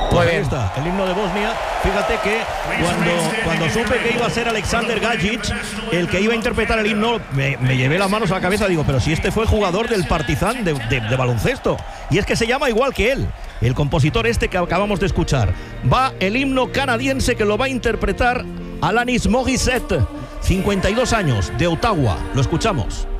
Pues ahí está, el himno de Bosnia. Fíjate que cuando supe que iba a ser Alexander Gajic el que iba a interpretar el himno, me llevé las manos a la cabeza. Digo, pero si este fue jugador del Partizan de baloncesto. Y es que se llama igual que él, el compositor este que acabamos de escuchar. Va el himno canadiense que lo va a interpretar Alanis Morissette, 52 años, de Ottawa. Lo escuchamos.